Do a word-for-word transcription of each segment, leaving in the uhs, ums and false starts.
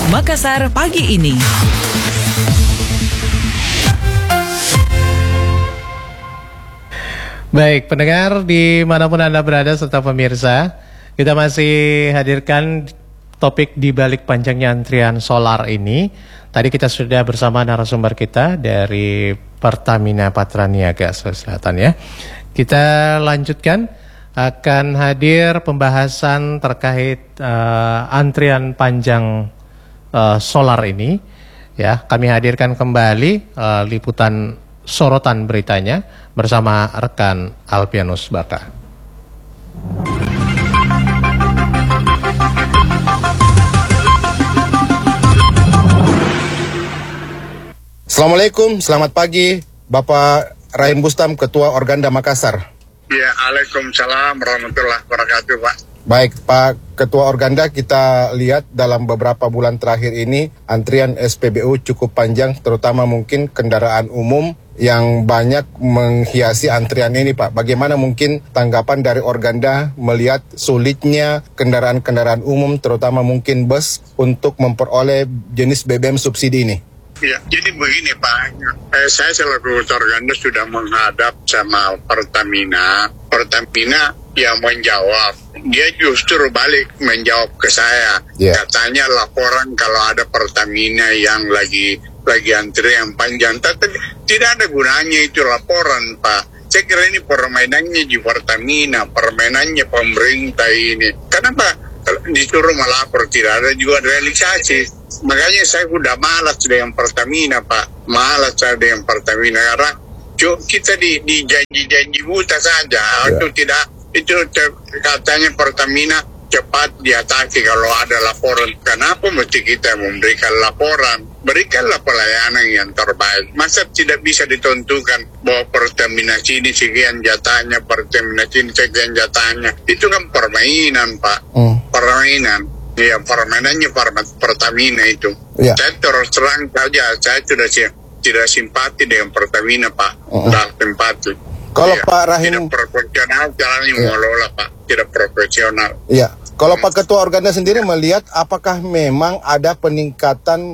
Makassar pagi ini. Baik, pendengar dimanapun Anda berada serta pemirsa, kita masih hadirkan topik di balik panjangnya antrian solar ini. Tadi kita sudah bersama narasumber kita dari Pertamina Patraniaga Sulawesi Selatan ya. Kita lanjutkan, akan hadir pembahasan terkait uh, antrian panjang uh, solar ini. Ya, kami hadirkan kembali uh, liputan sorotan beritanya bersama rekan Alpianus Baka. Assalamualaikum, selamat pagi Bapak Rahim Bustam, Ketua Organda Makassar. Ya, Waalaikumsalam warahmatullahi wabarakatuh, Pak. Baik, Pak Ketua Organda, kita lihat dalam beberapa bulan terakhir ini antrian S P B U cukup panjang, terutama mungkin kendaraan umum yang banyak menghiasi antrian ini, Pak. Bagaimana mungkin tanggapan dari Organda melihat sulitnya kendaraan-kendaraan umum, terutama mungkin bus, untuk memperoleh jenis B B M subsidi ini? Ya, jadi begini Pak, eh, saya selaku Ketua Organda sudah menghadap sama Pertamina. Pertamina yang menjawab, dia justru balik menjawab ke saya. Yeah. Katanya laporan kalau ada Pertamina yang lagi lagi antri yang panjang. Tapi tidak ada gunanya itu laporan, Pak. Saya kira ini permainannya di Pertamina, permainannya pemerintah ini. Kenapa disuruh melapor, tidak ada juga realisasi? Makanya saya udah malas dengan Pertamina, Pak. Malas saya dengan Pertamina karena kita di, di janji-janji buta saja. Yeah. Itu tidak, itu katanya Pertamina cepat diatasi kalau ada laporan. Kenapa mesti kita memberikan laporan? Berikanlah pelayanan yang terbaik. Masa tidak bisa ditentukan bahwa Pertamina sini sekian jatahnya, Pertamina sini sekian jatahnya. Itu kan permainan, Pak. Mm. Permainan. Ya, permainannya Pertamina itu. Ya. Saya terus terang saja, saya sudah tidak simpati dengan Pertamina, Pak. Uh-uh. Tidak simpati. Kalau ya, Pak Rahim tidak profesional, jalannya ya. Mengelola, Pak. Tidak profesional. Iya. Kalau hmm. Pak Ketua Organda sendiri melihat apakah memang ada peningkatan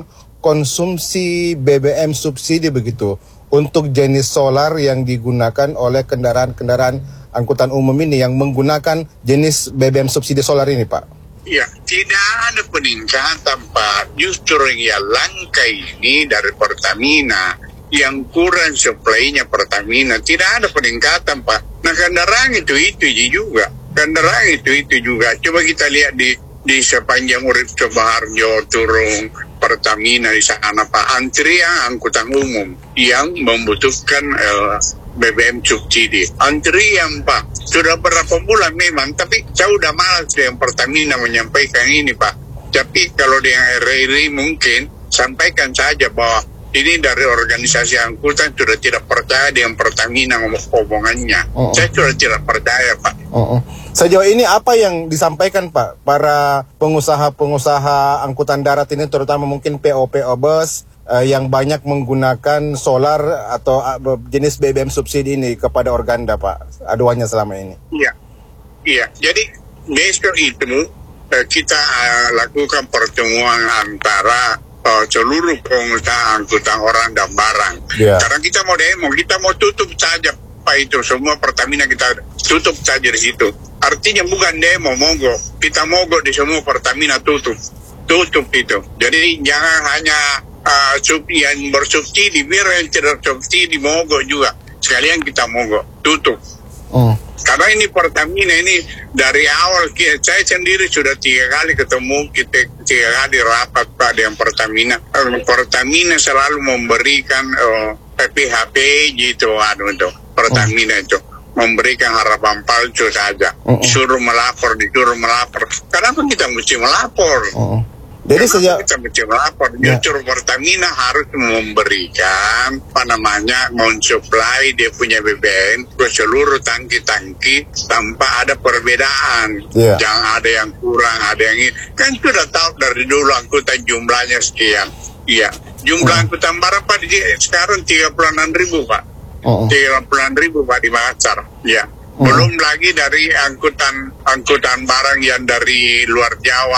konsumsi B B M subsidi begitu untuk jenis solar yang digunakan oleh kendaraan-kendaraan angkutan umum ini yang menggunakan jenis B B M subsidi solar ini, Pak? Ya, tidak ada peningkatan, Pak. Justru yang langka ini dari Pertamina, yang kurang supply-nya Pertamina. Tidak ada peningkatan, Pak. Nah, kendaraan itu-itu juga. Kendaraan itu-itu juga. Coba kita lihat di di sepanjang Urip Subaharjo, Turung, Pertamina di sana, Pak. Antrian angkutan umum yang membutuhkan uh, B B M subsidi. Antrian, Pak. Sudah berapa bulan memang, tapi saya udah malas dengan Pertamina menyampaikan ini, Pak. Tapi kalau dengan R R I mungkin sampaikan saja bahwa ini dari organisasi angkutan sudah tidak percaya dengan Pertamina ngomong-ngomongannya. Uh-uh. Saya sudah tidak percaya, Pak. Uh-uh. Sejauh ini apa yang disampaikan, Pak, para pengusaha-pengusaha angkutan darat ini, terutama mungkin P O P O bus, Uh, yang banyak menggunakan solar atau uh, jenis B B M subsidi ini kepada Organda, Pak, aduannya selama ini? Iya, iya. Jadi besok itu uh, kita uh, lakukan pertemuan antara uh, seluruh pengusaha angkutan orang dan barang. Yeah. Karena kita mau demo, kita mau tutup saja, Pak, itu semua Pertamina kita tutup saja di situ. Artinya bukan demo, mogok. Kita mogok di semua Pertamina tutup, tutup itu. Jadi jangan hanya Uh, yang bersubsidi, biar yang tidak subsidi mogok juga. Sekalian kita mogok, tutup. Oh. Karena ini Pertamina ini dari awal, saya sendiri sudah tiga kali ketemu, kita tiga kali rapat, Pak, dengan Pertamina. Uh, Pertamina selalu memberikan uh, P P H P gitu, aduh itu Pertamina oh. itu memberikan harapan palsu saja. Oh, oh. Suruh melapor, disuruh melapor. Kenapa kita mesti melapor? Oh. Jadi sejak kita mesti melapor, justru ya. Pertamina harus memberikan apa namanya, mensuplai dia punya B B M ke seluruh tangki-tangki tanpa ada perbedaan. Ya. Jangan ada yang kurang, ada yang ini. Kan sudah tahu dari dulu angkutan jumlahnya sekian. Iya, jumlah uh. angkutan berapa di sekarang tiga puluh enam ribu, Pak. Uh. tiga puluh enam ribu, Pak, di Makassar. Ya. Uh. Belum lagi dari angkutan angkutan barang yang dari luar Jawa,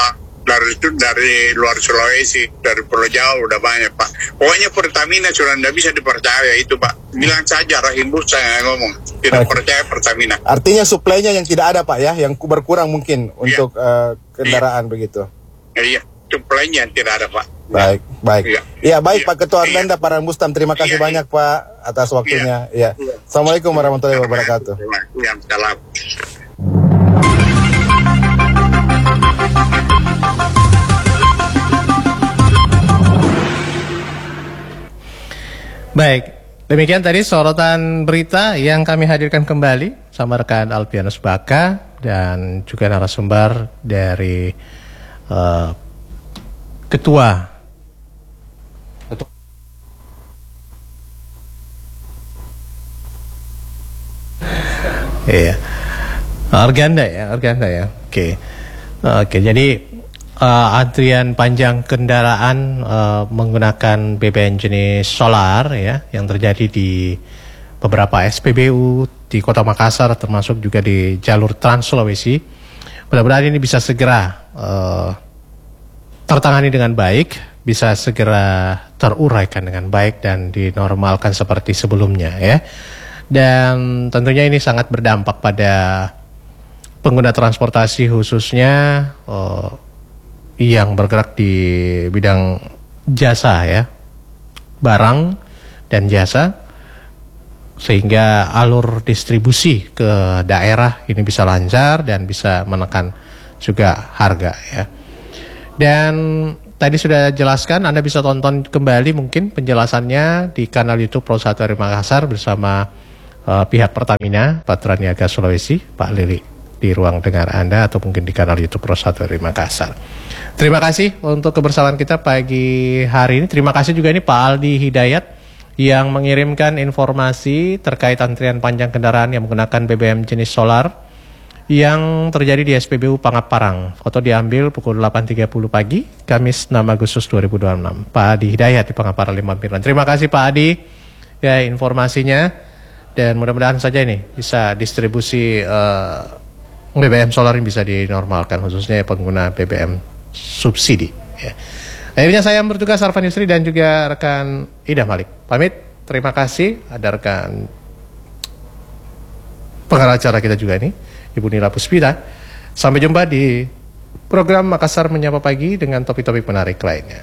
dari itu dari luar Sulawesi, dari Pulau Jawa udah banyak Pak. Pokoknya Pertamina sudah tidak bisa dipercaya itu Pak. Bilang saja Rahim Busa yang ngomong tidak Baik. percaya Pertamina. Artinya suplainya yang tidak ada Pak ya, yang berkurang mungkin iya. untuk uh, kendaraan iya. begitu. Iya, suplainya yang tidak ada Pak. Baik, baik. Iya, ya, baik iya. Pak Ketua Organda, iya. Pak Bustam, terima kasih iya. banyak Pak atas waktunya. Iya. Ya. Assalamualaikum warahmatullahi wabarakatuh. Salam. Baik, demikian tadi sorotan berita yang kami hadirkan kembali sama rekan Alpianus Baka dan juga narasumber dari uh, Ketua Ketua Iya, Organda ya, Organda ya. Oke, oke. Jadi Uh, antrian panjang kendaraan uh, menggunakan B B M jenis solar ya yang terjadi di beberapa S P B U di Kota Makassar termasuk juga di jalur Trans Sulawesi. Mudah-mudahan ini bisa segera uh, tertangani dengan baik, bisa segera teruraikan dengan baik dan dinormalkan seperti sebelumnya ya. Dan tentunya ini sangat berdampak pada pengguna transportasi khususnya uh, yang bergerak di bidang jasa ya, barang dan jasa, sehingga alur distribusi ke daerah ini bisa lancar dan bisa menekan juga harga ya. Dan tadi sudah jelaskan, Anda bisa tonton kembali mungkin penjelasannya di kanal YouTube Pro satu R I Makassar bersama uh, pihak Pertamina Patra Niaga Sulawesi, Pak Lili, di ruang dengar Anda atau mungkin di kanal YouTube Pro satu R I Makassar. Terima kasih untuk kebersamaan kita pagi hari ini. Terima kasih juga ini Pak Aldi Hidayat yang mengirimkan informasi terkait antrian panjang kendaraan yang menggunakan B B M jenis solar yang terjadi di S P B U Pangaparang. Foto diambil pukul delapan tiga puluh pagi, Kamis enam Agustus dua ribu dua puluh enam. Pak Adi Hidayat di Pangaparang lima Piran. Terima kasih Pak Adi ya informasinya, dan mudah-mudahan saja ini bisa distribusi uh, B B M solar ini bisa dinormalkan, khususnya pengguna B B M subsidi ya. Akhirnya saya bertugas Arfan Yusri dan juga rekan Ida Malik pamit. Terima kasih. Ada rekan pengarah acara kita juga ini, Ibu Nila Puspita. Sampai jumpa di program Makassar Menyapa Pagi dengan topik-topik menarik lainnya.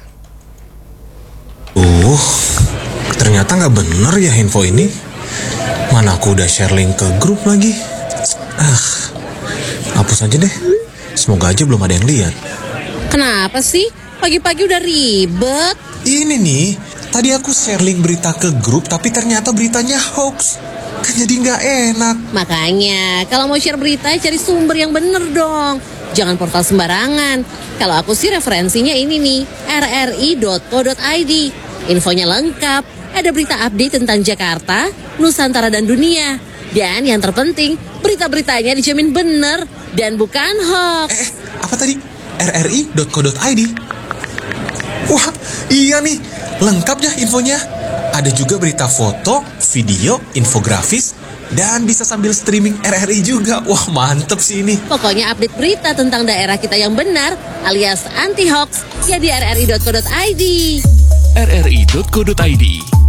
Uh, ternyata nggak bener ya info ini. Mana aku udah share link ke grup lagi. Ah, hapus aja deh. Semoga aja belum ada yang lihat. Kenapa sih? Pagi-pagi udah ribet. Ini nih, tadi aku share link berita ke grup tapi ternyata beritanya hoax. Kan jadi nggak enak. Makanya, kalau mau share berita cari sumber yang bener dong. Jangan portal sembarangan. Kalau aku sih referensinya ini nih, r r i dot co dot i d. Infonya lengkap. Ada berita update tentang Jakarta, Nusantara dan dunia. Dan yang terpenting, berita-beritanya dijamin bener dan bukan hoax. Eh, apa tadi? r r i dot co dot i d. Wah, iya nih, lengkap ya infonya. Ada juga berita foto, video, infografis, dan bisa sambil streaming R R I juga. Wah, mantep sih ini. Pokoknya update berita tentang daerah kita yang benar, alias anti-hoax, ya di r r i dot co dot i d. r r i dot co dot i d